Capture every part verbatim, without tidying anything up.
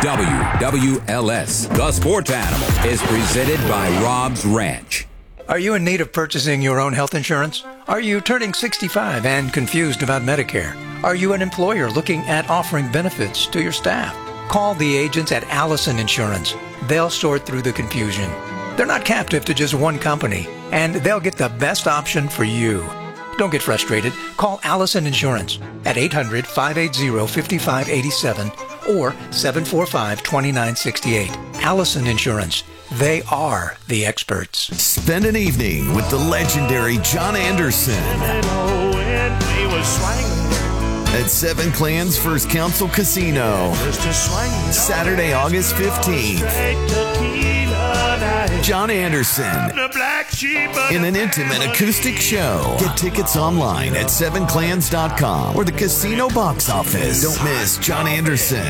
W W L S, The Sports Animal, is presented by Rob's Ranch. Are you in need of purchasing your own health insurance? Are you turning sixty-five and confused about Medicare? Are you an employer looking at offering benefits to your staff? Call the agents at Allison Insurance. They'll sort through the confusion. They're not captive to just one company, and they'll get the best option for you. Don't get frustrated. Call Allison Insurance at eight hundred, five eight zero, five five eight seven or seven four five, two nine six eight. Allison Insurance. They are the experts. Spend an evening with the legendary John Anderson at Seven Clans First Council Casino. Saturday, August fifteenth. John Anderson in an intimate acoustic show. Get tickets online at seven clans dot com or the casino box office. Don't miss John Anderson.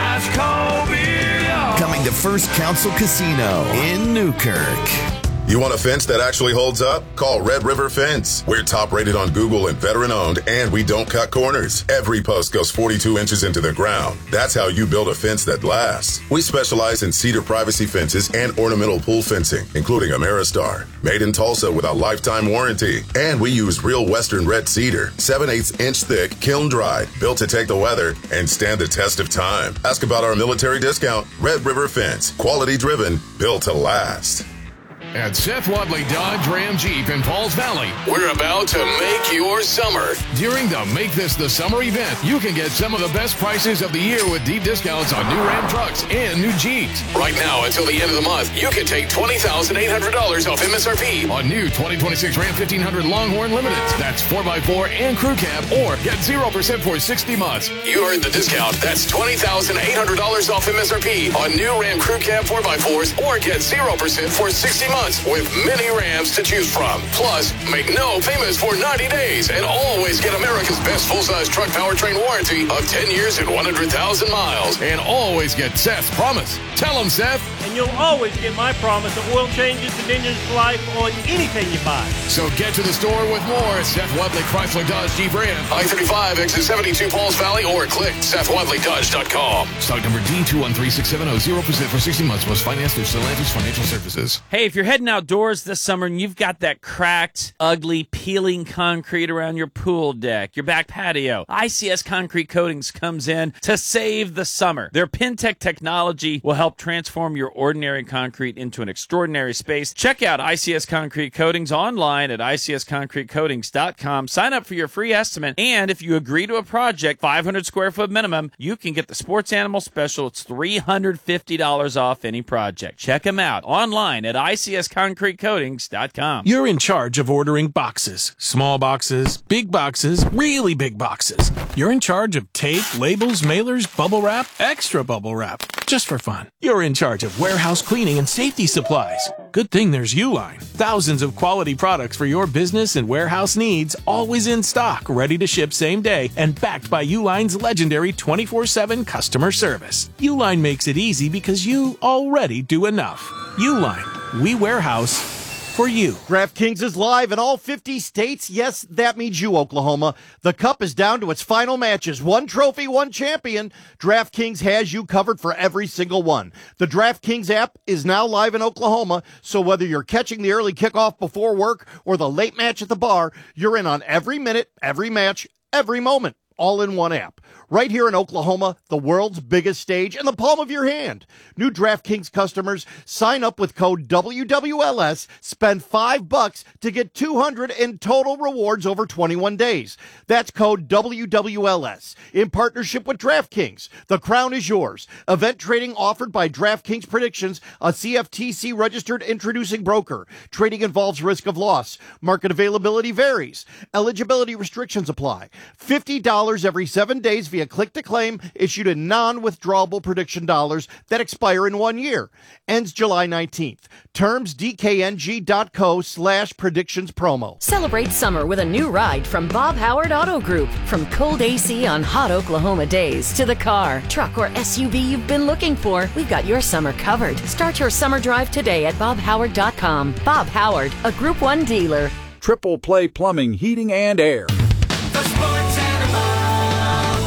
Coming to First Council Casino in Newkirk. You want a fence that actually holds up? Call Red River Fence. We're top rated on Google and veteran owned, and we don't cut corners. Every post goes forty-two inches into the ground. That's how you build a fence that lasts. We specialize in cedar privacy fences and ornamental pool fencing, including Ameristar. Made in Tulsa with a lifetime warranty. And we use real Western red cedar, seven eighths inch thick, kiln dried, built to take the weather and stand the test of time. Ask about our military discount. Red River Fence. Quality driven, built to last. At Seth Wadley Dodge Ram Jeep in Pauls Valley, we're about to make your summer. During the Make This the Summer event, you can get some of the best prices of the year with deep discounts on new Ram trucks and new Jeeps. Right now, until the end of the month, you can take twenty thousand eight hundred dollars off M S R P on new twenty twenty-six Ram fifteen hundred Longhorn Limiteds. That's four by four and crew cab, or get zero percent for sixty months. You heard the discount. That's twenty thousand eight hundred dollars off M S R P on new Ram crew cab four by fours, or get zero percent for sixty months. With many Rams to choose from. Plus, make no payments for ninety days and always get America's best full-size truck powertrain warranty of ten years and one hundred thousand miles. And always get Seth's promise. Tell him, Seth. And you'll always get my promise of oil changes and engines for life on anything you buy. So get to the store with more. Seth Wadley Chrysler Dodge Jeep Ram. I thirty-five, exit seventy-two Pauls Valley, or click Seth Wadley Dodge dot com. Stock number D two one three six seven zero, zero percent for sixty months. Was financed through Stellantis Financial Services. Hey, if you're heading outdoors this summer and you've got that cracked, ugly, peeling concrete around your pool deck, your back patio, I C S Concrete Coatings comes in to save the summer. Their Pintec technology will help transform your ordinary concrete into an extraordinary space. Check out I C S Concrete Coatings online at I C S concrete coatings dot com. Sign up for your free estimate, and if you agree to a project, five hundred square foot minimum, you can get the Sports Animal Special. It's three hundred fifty dollars off any project. Check them out online at I C S concrete coatings dot com. You're in charge of ordering boxes. Small boxes, big boxes, really big boxes. You're in charge of tape, labels, mailers, bubble wrap, extra bubble wrap. Just for fun. You're in charge of warehouse cleaning and safety supplies. Good thing there's Uline. Thousands of quality products for your business and warehouse needs, always in stock, ready to ship same day, and backed by Uline's legendary twenty-four seven customer service. Uline makes it easy because you already do enough. Uline. We warehouse for you. DraftKings is live in all fifty states. Yes, that means you, Oklahoma. The Cup is down to its final matches. One trophy, one champion. DraftKings has you covered for every single one. The DraftKings app is now live in Oklahoma, so whether you're catching the early kickoff before work or the late match at the bar, you're in on every minute, every match, every moment, all in one app. Right here in Oklahoma, the world's biggest stage in the palm of your hand. New DraftKings customers sign up with code W W L S, spend five bucks to get two hundred in total rewards over twenty-one days. That's code W W L S in partnership with DraftKings. The crown is yours. Event trading offered by DraftKings Predictions, a C F T C registered introducing broker. Trading involves risk of loss. Market availability varies. Eligibility restrictions apply. fifty dollars every seven days via click to claim, issued in non-withdrawable prediction dollars that expire in one year. Ends July nineteenth. Terms D K N G dot co slash predictions promo. Celebrate summer with a new ride from Bob Howard Auto Group. From cold A C on hot Oklahoma days to the car, truck, or S U V you've been looking for, we've got your summer covered. Start your summer drive today at bob howard dot com. Bob Howard, a Group one dealer. Triple Play Plumbing, Heating, and Air. The Sports Animal.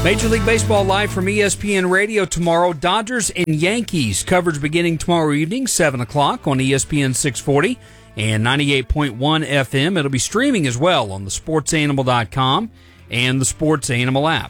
Major League Baseball live from E S P N Radio tomorrow. Dodgers and Yankees. Coverage beginning tomorrow evening, seven o'clock on E S P N six forty and ninety-eight point one F M. It'll be streaming as well on the sports animal dot com and the Sports Animal app.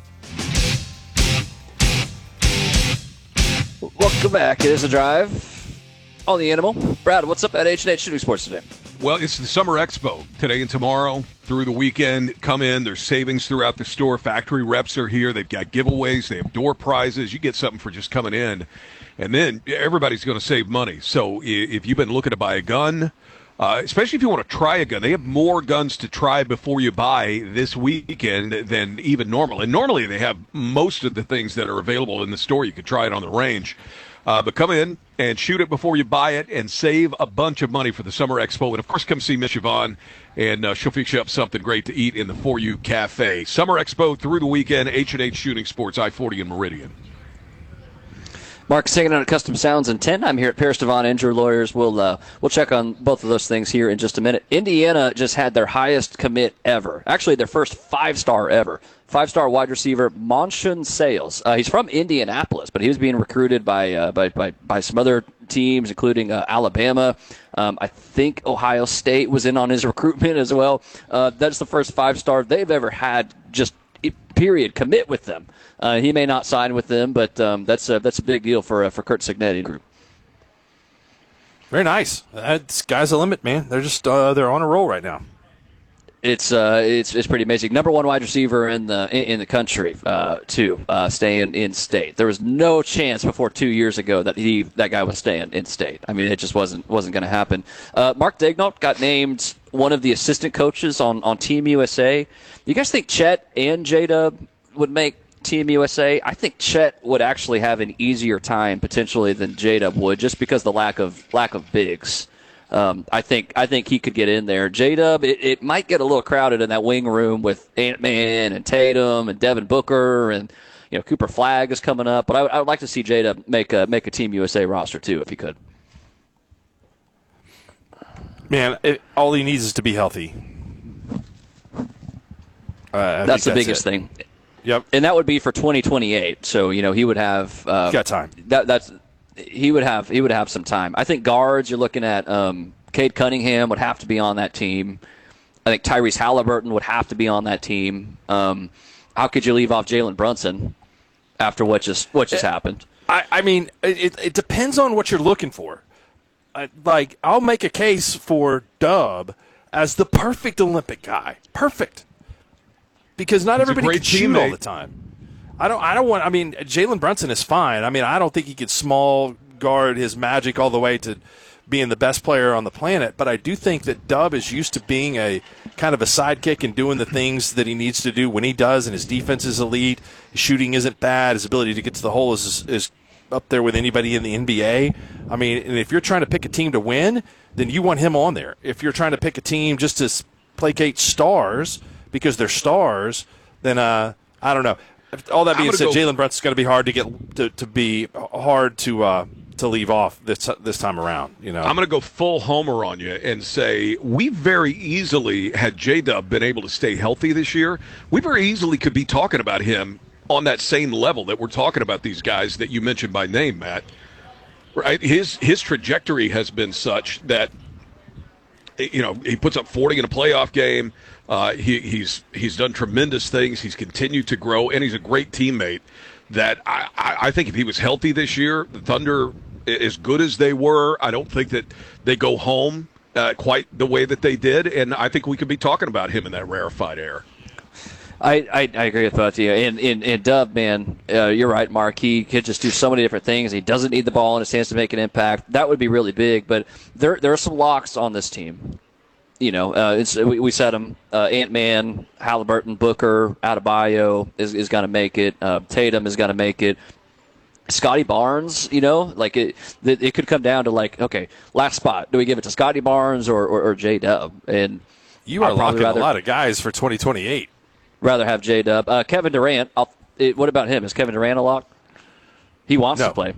Welcome back. It is a drive on the Animal. Brad, what's up at H and H Shooting Sports today? Well, it's the Summer Expo today and tomorrow through the weekend. Come in. There's savings throughout the store. Factory reps are here. They've got giveaways. They have door prizes. You get something for just coming in. And then everybody's going to save money. So if you've been looking to buy a gun, uh, especially if you want to try a gun, they have more guns to try before you buy this weekend than even normal. And normally they have most of the things that are available in the store. You could try it on the range. Uh, but come in and shoot it before you buy it and save a bunch of money for the Summer Expo. And, of course, come see Miss Yvonne, and uh, she'll fix you up something great to eat in the For You Cafe. Summer Expo through the weekend, H and H Shooting Sports, I forty and Meridian. Mark's hanging out at Custom Sounds and ten. I'm here at Paris Devon Injury Lawyers. We'll uh, we'll check on both of those things here in just a minute. Indiana just had their highest commit ever. Actually, their first five-star ever. Five-star wide receiver Monshun Sales. Uh, he's from Indianapolis, but he was being recruited by uh, by, by by some other teams, including uh, Alabama. Um, I think Ohio State was in on his recruitment as well. Uh, that's the first five-star they've ever had. Just period commit with them. Uh, he may not sign with them, but um, that's a, that's a big deal for uh, for Curt Cignetti group. Very nice. Uh, sky's the limit, man. They're just uh, they're on a roll right now. It's uh, it's it's pretty amazing. Number one wide receiver in the in, in the country, uh, too, uh, staying in state. There was no chance before two years ago that he that guy was staying in state. I mean, it just wasn't wasn't going to happen. Uh, Mark Daigneault got named one of the assistant coaches on, on Team U S A. You guys think Chet and J-Dub would make Team U S A? I think Chet would actually have an easier time potentially than J-Dub would, just because of the lack of lack of bigs. Um, I think I think he could get in there. J-Dub, it, it might get a little crowded in that wing room with Ant-Man and Tatum and Devin Booker, and you know Cooper Flagg is coming up. But I, I would like to see J-Dub make a make a Team U S A roster too, if he could. Man, it, all he needs is to be healthy. Uh, that's the that's biggest it. thing. Yep, and that would be for twenty twenty-eight. So you know he would have uh, got time. That that's. He would have he would have some time. I think guards, you're looking at um, Cade Cunningham would have to be on that team. I think Tyrese Halliburton would have to be on that team. Um, how could you leave off Jalen Brunson after what just what just happened? I, I mean, it, it depends on what you're looking for. I, like, I'll make a case for Dub as the perfect Olympic guy. Perfect. Because not He's everybody a can great shoot teammate. all the time. I don't. I don't want. I mean, Jalen Brunson is fine. I mean, I don't think he could small guard his magic all the way to being the best player on the planet. But I do think that Dub is used to being a kind of a sidekick and doing the things that he needs to do when he does. And his defense is elite. His shooting isn't bad. His ability to get to the hole is is up there with anybody in the N B A. I mean, and if you're trying to pick a team to win, then you want him on there. If you're trying to pick a team just to placate stars because they're stars, then uh, I don't know. All that being said, Jalen Brunson's going to be hard to get to, to be hard to uh, to leave off this this time around. You know, I'm going to go full homer on you and say we very easily, had J-Dub been able to stay healthy this year, we very easily could be talking about him on that same level that we're talking about these guys that you mentioned by name, Matt. Right? His his trajectory has been such that, you know, he puts up forty in a playoff game. Uh, he, he's he's done tremendous things. He's continued to grow, and he's a great teammate. That I, I, I think if he was healthy this year, the Thunder, as good as they were, I don't think that they go home uh, quite the way that they did, and I think we could be talking about him in that rarefied air. I, I, I agree with both of you. And, and, and Dub, man, uh, you're right, Mark. He could just do so many different things. He doesn't need the ball in his hands to make an impact. That would be really big, but there there are some locks on this team. You know, uh, it's, we, we said them. Uh, Ant-Man, Halliburton, Booker, Adebayo is, is going to make it. Uh, Tatum is going to make it. Scotty Barnes, you know, like it, it, it could come down to like, okay, last spot. Do we give it to Scotty Barnes or, or, or J-Dub? And you are I'd locking rather, a lot of guys for twenty twenty-eight. Rather have J-Dub. Uh, Kevin Durant, I'll, it, what about him? Is Kevin Durant a lock? He wants no. to play.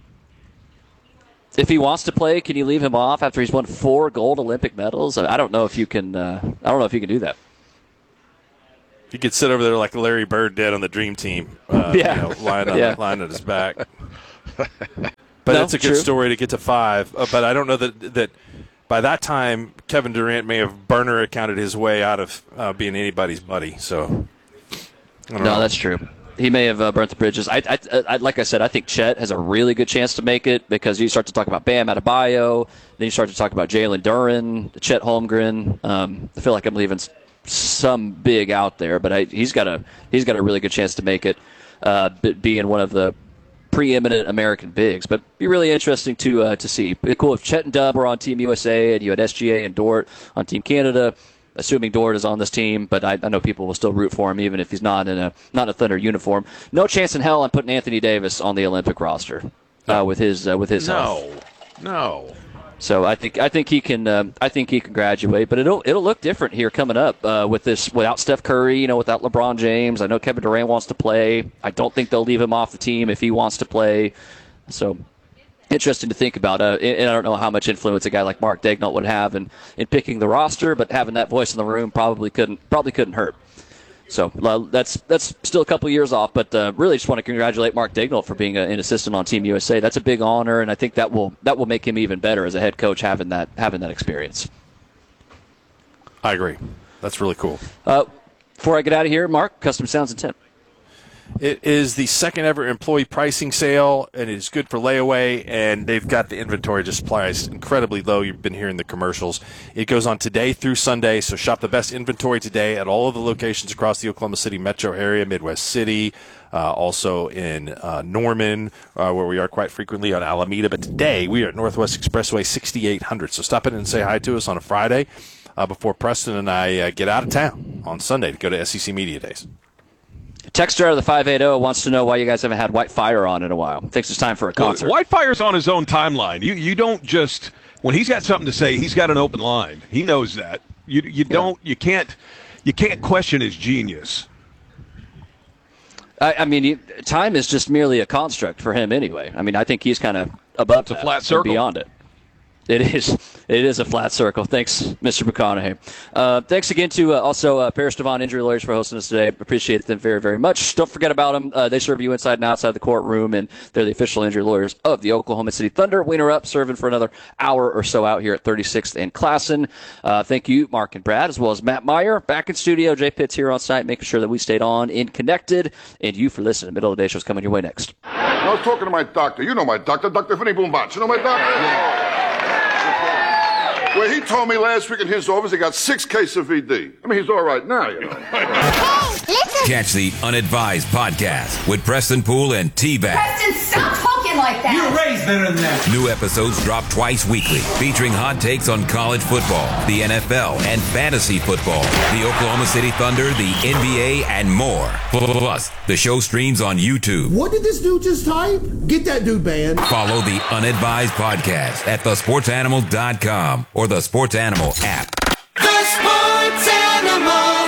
If he wants to play, can you leave him off after he's won four gold Olympic medals? I don't know if you can. Uh, I don't know if you can do that. He could sit over there like Larry Bird did on the Dream Team, uh, yeah. you know, lying, on, yeah. lying at his back. But no, it's a good true. story to get to five. Uh, but I don't know that that by that time Kevin Durant may have burner accounted his way out of uh, being anybody's buddy. So I don't no, know. that's true. He may have uh, burnt the bridges. I, I, I, like I said, I think Chet has a really good chance to make it because you start to talk about Bam Adebayo, then you start to talk about Jalen Duren, Chet Holmgren. Um, I feel like I'm leaving some big out there, but I, he's got a he's got a really good chance to make it, uh, being one of the preeminent American bigs. But it'd be really interesting to uh, to see. It'd be cool if Chet and Dub were on Team U S A and you had S G A and Dort on Team Canada. Assuming Dort is on this team, but I, I know people will still root for him even if he's not in a not in a Thunder uniform. No chance in hell I'm putting Anthony Davis on the Olympic roster uh, with his uh, with his no, health. no. So I think I think he can uh, I think he can graduate, but it'll it'll look different here coming up uh, with this without Steph Curry, you know, without LeBron James. I know Kevin Durant wants to play. I don't think they'll leave him off the team if he wants to play. So interesting to think about. Uh, and I don't know how much influence a guy like Mark Daigneault would have in, in picking the roster, but having that voice in the room probably couldn't probably couldn't hurt. So uh, that's that's still a couple years off, but uh, really just want to congratulate Mark Daigneault for being a, an assistant on Team U S A. That's a big honor, and I think that will that will make him even better as a head coach having that having that experience. I agree. That's really cool. Uh, before I get out of here, Mark, Custom Sounds and Tint. It is the second ever employee pricing sale, and it is good for layaway, and they've got the inventory just priced incredibly low. You've been hearing the commercials. It goes on today through Sunday, so shop the best inventory today at all of the locations across the Oklahoma City metro area, Midwest City, uh, also in uh, Norman, uh, where we are quite frequently on Alameda. But today we are at Northwest Expressway sixty-eight hundred, so stop in and say hi to us on a Friday uh, before Preston and I uh, get out of town on Sunday to go to S E C Media Days. Texter out of the five eighty wants to know why you guys haven't had White Fire on in a while. Thinks it's time for a concert. Well, White Fire's on his own timeline. You you don't just when he's got something to say, he's got an open line. He knows that. You you don't you can't you can't question his genius. I, I mean, you, time is just merely a construct for him anyway. I mean, I think he's kind of above it's a that flat circle beyond it. It is. It is a flat circle. Thanks, Mister McConaughey. Uh, thanks again to uh, also uh, Paris Devon Injury Lawyers for hosting us today. Appreciate them very, very much. Don't forget about them. Uh, they serve you inside and outside the courtroom, and they're the official injury lawyers of the Oklahoma City Thunder. Wiener up, serving for another hour or so out here at thirty-sixth and Classen. Uh, thank you, Mark and Brad, as well as Matt Meyer. Back in studio, Jay Pitts here on site, making sure that we stayed on and connected. And you for listening. Middle of the day show's coming your way next. I was talking to my doctor. You know my doctor, Doctor Finney Boombach. You know my doctor? Yeah. Well, he told me last week in his office he got six cases of V D. I mean, he's all right now, you know. Catch the Unadvised podcast with Preston Poole and T-Bag. Preston, stop talking like that. You're raised better than that. New episodes drop twice weekly, featuring hot takes on college football, the N F L, and fantasy football, the Oklahoma City Thunder, the N B A, and more. Plus, the show streams on YouTube. What did this dude just type? Get that dude banned. Follow the Unadvised podcast at the sports animal dot com or the Sports Animal app. The Sports Animal.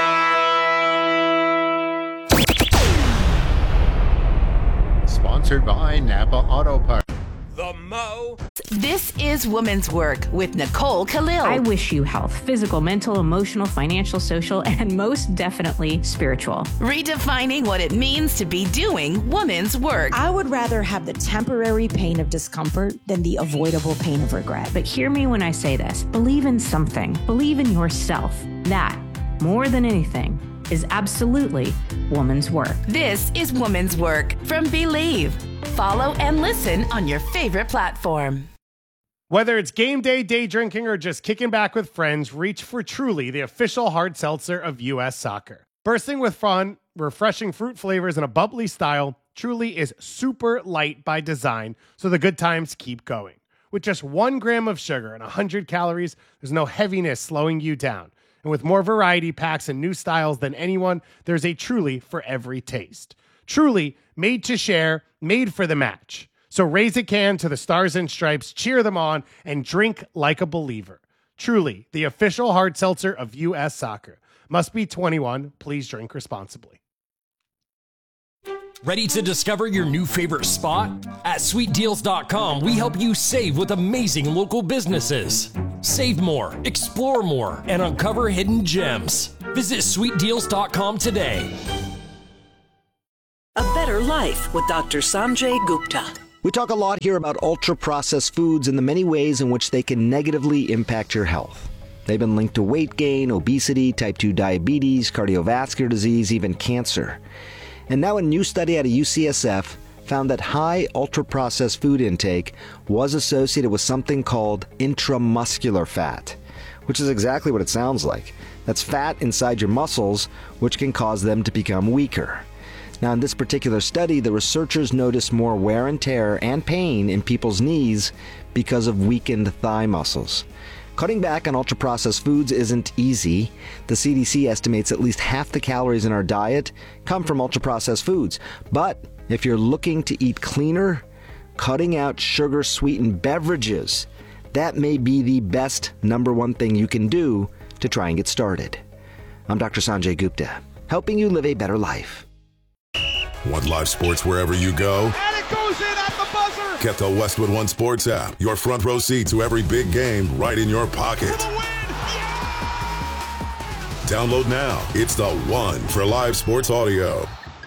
Sponsored by Napa Auto Parts. The Mo. This is Woman's Work with Nicole Khalil. I wish you health, physical, mental, emotional, financial, social, and most definitely spiritual. Redefining what it means to be doing woman's work. I would rather have the temporary pain of discomfort than the avoidable pain of regret. But hear me when I say this. Believe in something. Believe in yourself. That, more than anything, is absolutely woman's work. This is Woman's Work from Believe. Follow and listen on your favorite platform. Whether it's game day, day drinking, or just kicking back with friends, reach for Truly, the official hard seltzer of U S Soccer. Bursting with fun, refreshing fruit flavors, and a bubbly style, Truly is super light by design, so the good times keep going. With just one gram of sugar and one hundred calories, there's no heaviness slowing you down. And with more variety packs and new styles than anyone, there's a Truly for every taste. Truly, made to share, made for the match. So raise a can to the Stars and Stripes, cheer them on, and drink like a believer. Truly, the official hard seltzer of U S Soccer. Must be twenty-one. Please drink responsibly. Ready to discover your new favorite spot? At sweet deals dot com, we help you save with amazing local businesses. Save more, explore more, and uncover hidden gems. Visit sweet deals dot com today. A better life with Doctor Sanjay Gupta. We talk a lot here about ultra-processed foods and the many ways in which they can negatively impact your health. They've been linked to weight gain, obesity, type two diabetes, cardiovascular disease, even cancer. And now a new study out of U C S F found that high ultra-processed food intake was associated with something called intramuscular fat, which is exactly what it sounds like. That's fat inside your muscles, which can cause them to become weaker. Now, in this particular study, the researchers noticed more wear and tear and pain in people's knees because of weakened thigh muscles. Cutting back on ultra-processed foods isn't easy. The C D C estimates at least half the calories in our diet come from ultra-processed foods. But if you're looking to eat cleaner, cutting out sugar-sweetened beverages, that may be the best number one thing you can do to try and get started. I'm Doctor Sanjay Gupta, helping you live a better life. Want live sports wherever you go? And it goes in at the buzzer! Get the Westwood One Sports app. Your front row seat to every big game right in your pocket. Download now. It's the one for live sports audio.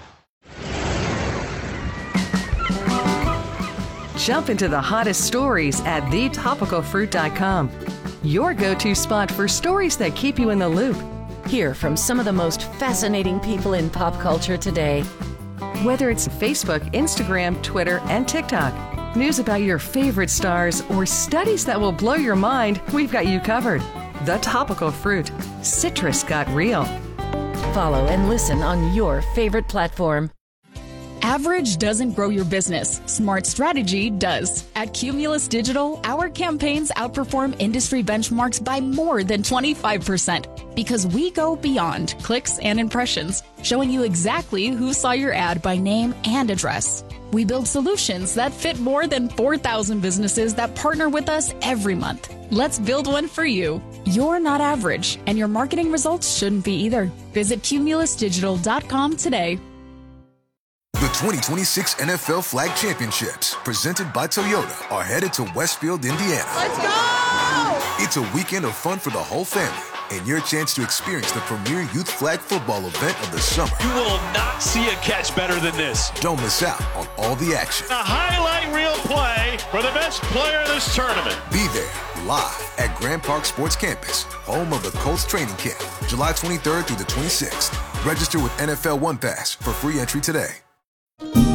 Jump into the hottest stories at the topical fruit dot com. Your go-to spot for stories that keep you in the loop. Hear from some of the most fascinating people in pop culture today. Whether it's Facebook, Instagram, Twitter, and TikTok, news about your favorite stars, or studies that will blow your mind, we've got you covered. The Topical Fruit. Citrus got real. Follow and listen on your favorite platform. Average doesn't grow your business. Smart strategy does. At Cumulus Digital, our campaigns outperform industry benchmarks by more than twenty-five percent because we go beyond clicks and impressions, showing you exactly who saw your ad by name and address. We build solutions that fit more than four thousand businesses that partner with us every month. Let's build one for you. You're not average, and your marketing results shouldn't be either. Visit cumulus digital dot com today. The twenty twenty-six N F L Flag Championships, presented by Toyota, are headed to Westfield, Indiana. Let's go! It's a weekend of fun for the whole family and your chance to experience the premier youth flag football event of the summer. You will not see a catch better than this. Don't miss out on all the action. A highlight reel play for the best player of this tournament. Be there live at Grand Park Sports Campus, home of the Colts training camp, July twenty-third through the twenty-sixth. Register with N F L One Pass for free entry today.